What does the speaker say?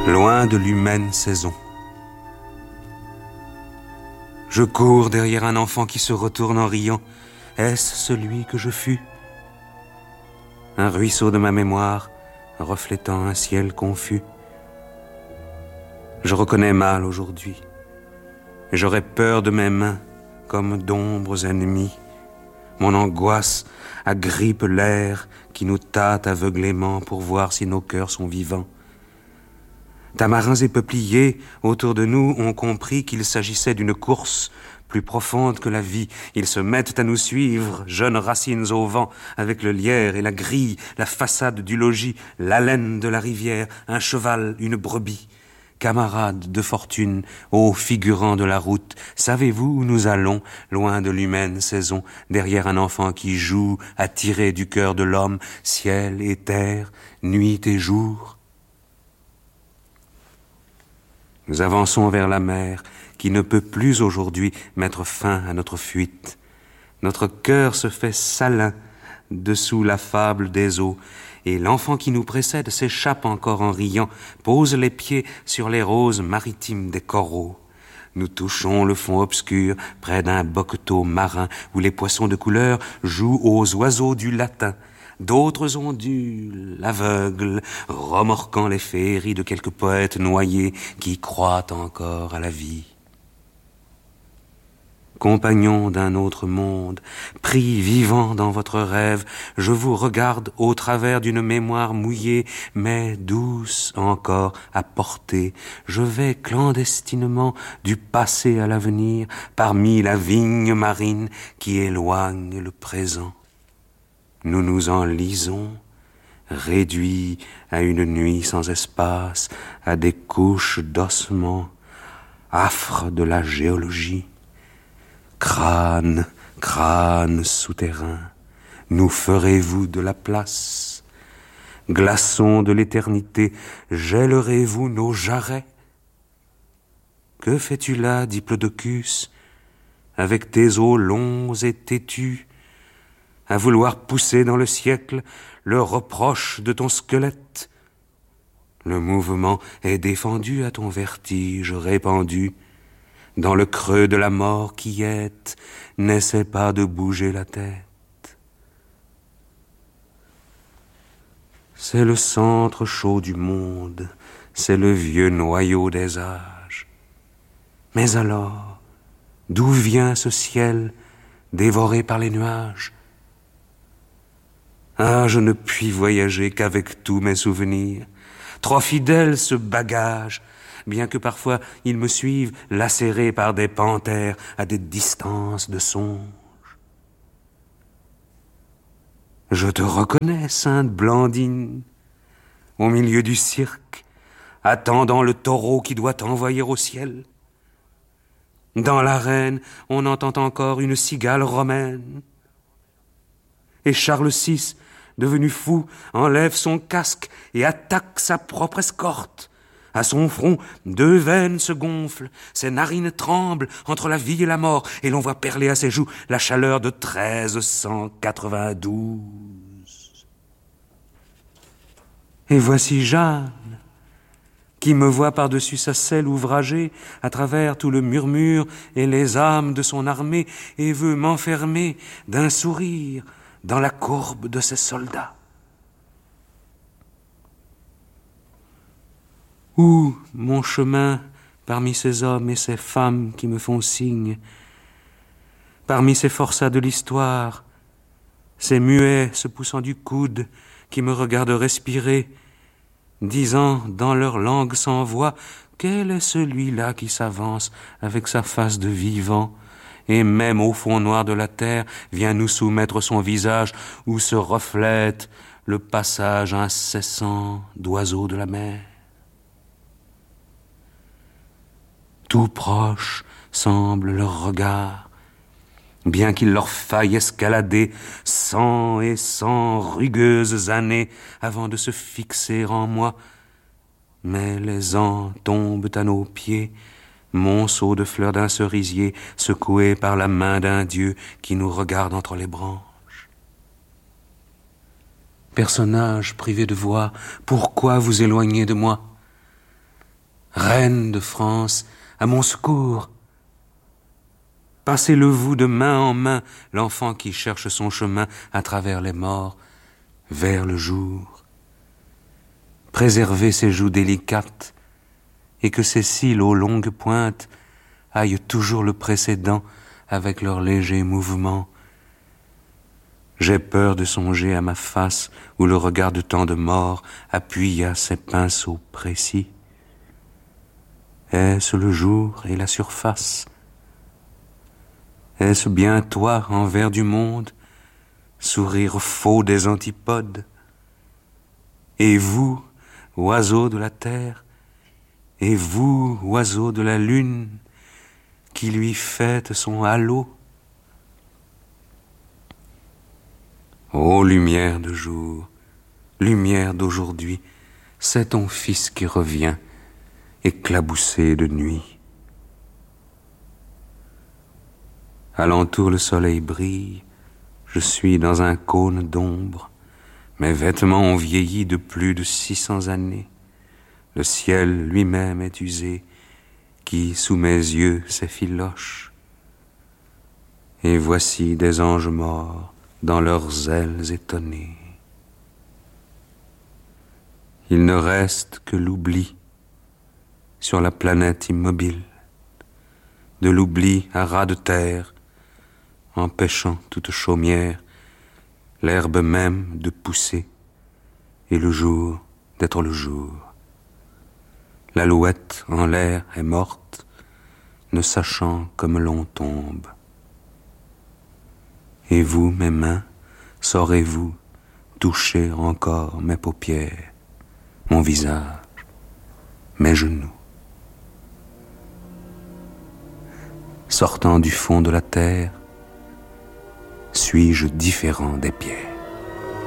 loin de l'humaine saison. Je cours derrière un enfant qui se retourne en riant. Est-ce celui que je fus? Un ruisseau de ma mémoire, reflétant un ciel confus. Je reconnais mal aujourd'hui. J'aurais peur de mes mains, comme d'ombres ennemies. Mon angoisse agrippe l'air qui nous tâte aveuglément pour voir si nos cœurs sont vivants. Tamarins et peupliers autour de nous ont compris qu'il s'agissait d'une course plus profonde que la vie. Ils se mettent à nous suivre, jeunes racines au vent, avec le lierre et la grille, la façade du logis, l'haleine de la rivière, un cheval, une brebis. Camarades de fortune, ô figurants de la route, savez-vous où nous allons, loin de l'humaine saison, derrière un enfant qui joue, attiré du cœur de l'homme, ciel et terre, nuit et jour? Nous avançons vers la mer, qui ne peut plus aujourd'hui mettre fin à notre fuite. Notre cœur se fait salin dessous la fable des eaux, et l'enfant qui nous précède s'échappe encore en riant, pose les pieds sur les roses maritimes des coraux. Nous touchons le fond obscur, près d'un bocteau marin, où les poissons de couleur jouent aux oiseaux du latin. D'autres ondules, aveugles, remorquant les féeries de quelques poètes noyés qui croient encore à la vie. Compagnons d'un autre monde, pris vivant dans votre rêve, je vous regarde au travers d'une mémoire mouillée, mais douce encore à porter. Je vais clandestinement du passé à l'avenir, parmi la vigne marine qui éloigne le présent. Nous nous enlisons, réduits à une nuit sans espace, à des couches d'ossements, affres de la géologie. Crâne, crâne souterrain, nous ferez-vous de la place? Glaçons de l'éternité, gèlerez-vous nos jarrets? Que fais-tu là, diplodocus, avec tes os longs et têtus, à vouloir pousser dans le siècle le reproche de ton squelette? Le mouvement est défendu à ton vertige répandu. Dans le creux de la mort qui est, n'essaie pas de bouger la tête. C'est le centre chaud du monde, c'est le vieux noyau des âges. Mais alors, d'où vient ce ciel dévoré par les nuages? Ah, je ne puis voyager qu'avec tous mes souvenirs. Trop fidèle ce bagage, bien que parfois ils me suivent, lacérés par des panthères à des distances de songe. Je te reconnais, sainte Blandine, au milieu du cirque, attendant le taureau qui doit t'envoyer au ciel. Dans l'arène, on entend encore une cigale romaine. Et Charles VI, devenu fou, enlève son casque et attaque sa propre escorte. À son front, 2 veines se gonflent, ses narines tremblent entre la vie et la mort, et l'on voit perler à ses joues la chaleur de 1392. Et voici Jeanne, qui me voit par-dessus sa selle ouvragée, à travers tout le murmure et les âmes de son armée, et veut m'enfermer d'un sourire dans la courbe de ses soldats. Où mon chemin parmi ces hommes et ces femmes qui me font signe, parmi ces forçats de l'histoire, ces muets se poussant du coude qui me regardent respirer, disant dans leur langue sans voix, quel est celui-là qui s'avance avec sa face de vivant, et même au fond noir de la terre vient nous soumettre son visage où se reflète le passage incessant d'oiseaux de la mer. Tout proche semble leur regard, bien qu'il leur faille escalader 100 et 100 rugueuses années avant de se fixer en moi. Mais les ans tombent à nos pieds, monceaux de fleurs d'un cerisier secoués par la main d'un Dieu qui nous regarde entre les branches. Personnage privé de voix, pourquoi vous éloigner de moi? Reine de France, à mon secours. Passez-le vous de main en main, l'enfant qui cherche son chemin à travers les morts, vers le jour. Préservez ses joues délicates, et que ses cils aux longues pointes aillent toujours le précédent avec leurs légers mouvements. J'ai peur de songer à ma face où le regard de tant de morts appuya ses pinceaux précis. Est-ce le jour et la surface? Est-ce bien toi, envers du monde, sourire faux des antipodes? Et vous, oiseaux de la terre, et vous, oiseaux de la lune, qui lui faites son halo? Ô lumière de jour, lumière d'aujourd'hui, c'est ton fils qui revient, éclaboussé de nuit. Alentour le soleil brille, je suis dans un cône d'ombre, mes vêtements ont vieilli de plus de 600 années, le ciel lui-même est usé, qui sous mes yeux s'effiloche. Et voici des anges morts dans leurs ailes étonnées. Il ne reste que l'oubli sur la planète immobile, de l'oubli à ras de terre, empêchant toute chaumière, l'herbe même de pousser, et le jour d'être le jour. L'alouette en l'air est morte, ne sachant comme l'on tombe. Et vous, mes mains, saurez-vous toucher encore mes paupières, mon visage, mes genoux? Sortant du fond de la terre, suis-je différent des pierres?